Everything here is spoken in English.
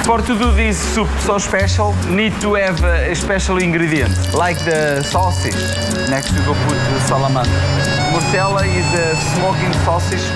For to do this soup so special, need to have a special ingredient, like the sausage. Next we go put the salamander. Morcella is a smoking sausage